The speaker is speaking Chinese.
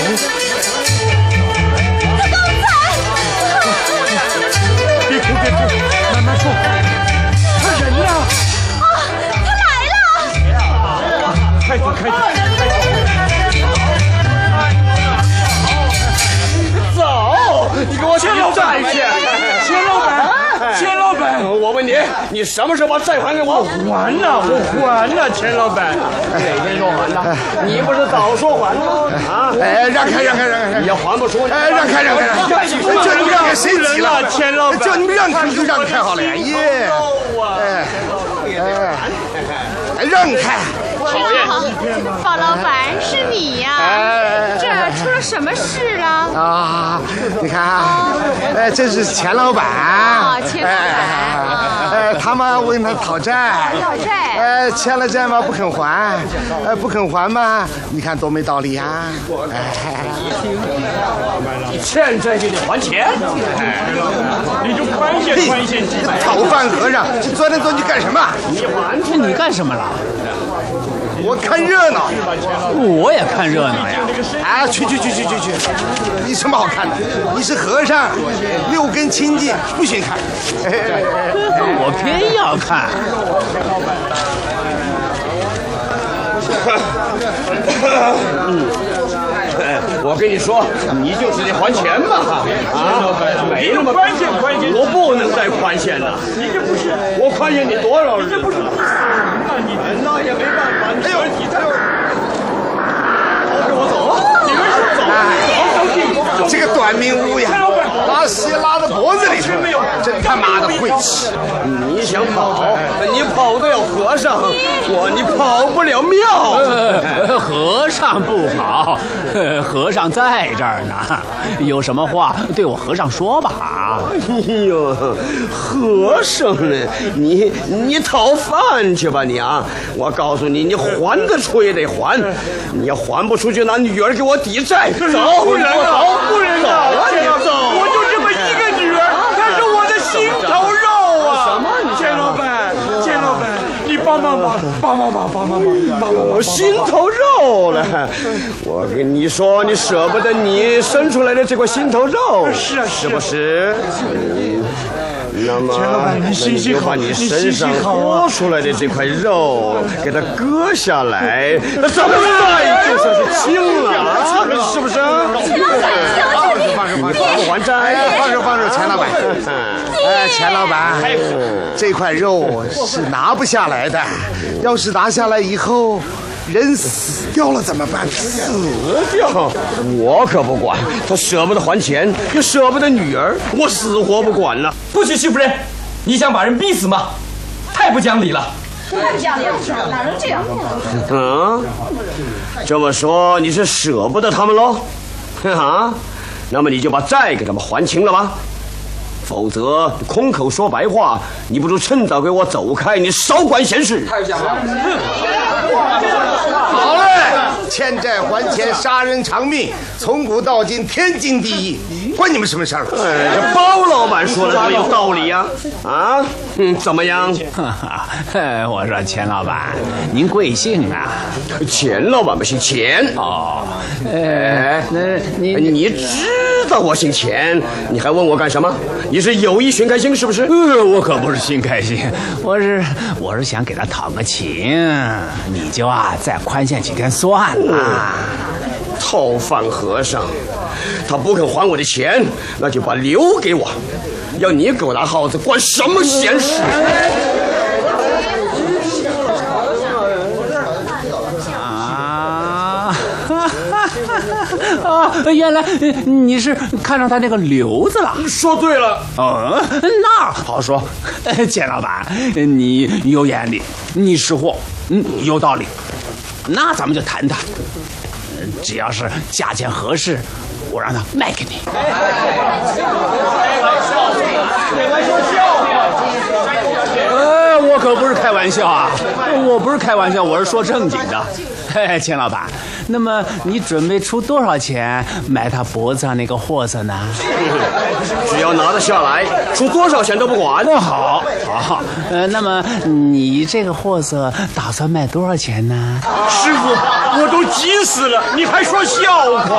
别哭别哭，慢慢说。他人呢？ 啊，他来了！ 开嘴开嘴。 走，你给我钱债去！ 钱老板，钱老板， 我问你，你什么时候把债还给我？ 还了，我还了，钱老板。 哪天说还的？你不是早说还吗？啊！ 哎，让开！ 你要还不出， 哎，让开！叫你们让开，谁急了？ 钱老板， 叫你们让开就让开好了呀！耶！让开！ 讨厌！宝老板，是你呀？这出了什么事了？ 啊，你看啊，这是钱老板。 钱老板。 他们问他讨债。 讨债。 欠了债嘛不肯还，不肯还嘛，你看多没道理呀！ 你欠债就得还钱。 你就宽限几百。 讨饭和尚，钻来钻去干什么？ 你干什么了？ 我看热闹。 我也看热闹呀！ 啊，去！你什么好看的？你是和尚，6根清净，不许看。 我偏要看。 我跟你说，你就是得还钱嘛！啊，没那么宽限， 我不能再宽限了。 你这不是我宽限你多少日？ 这不是那也没办法。哎呦，你这给我走！你们走！这个短命巫呀，把鞋拉到脖子里去，真他妈的会吃！ 你想跑，你跑得了和尚，你跑不了庙。 和尚不跑，和尚在这儿呢。有什么话对我和尚说吧。 哎呦，和尚呢？你讨饭去吧你啊！我告诉你，你还得出也得还，你要还不出就拿女儿给我抵债。走， 不能啊！不能啊！ 走！ 我就这么一个女儿，她是我的心头肉啊！ 什么？ 钱老板，你帮帮忙！ 我心头肉了。我跟你说，你舍不得你生出来的这块心头肉，是不是？那么，你就把你身上多出来的这块肉给它割下来，那咱们债就算是清了，是不是？ 放手， 不还债？ 放手，钱老板。钱老板，这块肉是拿不下来的，要是拿下来以后。人死掉了怎么办？ 死掉？我可不管。他舍不得还钱，又舍不得女儿，我死活不管了。 不许，徐夫人，你想把人逼死吗？太不讲理了！ 太不讲理了，哪能这样？ 这么说你是舍不得他们喽？啊，那么你就把债给他们还清了吧。否则空口说白话，你不如趁早给我走开，你少管闲事。 太讲了。 好嘞，欠债还钱，杀人偿命，从古到今天经地义，关你们什么事儿？ 这包老板说的多有道理呀！怎么样？ 我说钱老板，您贵姓啊？ 钱老板不姓钱哦。那你知道我姓钱，你还问我干什么？你是有意寻开心是不是？ 我可不是寻开心，我是想给他讨个情，你就再宽限几天算了。 讨饭和尚，他不肯还我的钱，那就把留给我。要你给我拿耗子，管什么闲事？ 原来你是看上他那个瘤子了。 说对了。 那好说。钱老板，你有眼力，你识货，有道理。那咱们就谈谈，只要是价钱合适，我让他卖给你。我可不是开玩笑啊！我不是开玩笑，我是说正经的。钱老板，那么你准备出多少钱买他脖子上那个货色呢？ 只要拿得下来，出多少钱都不管。 好，那么你这个货色打算卖多少钱呢？ 师傅，我都急死了，你还说笑话？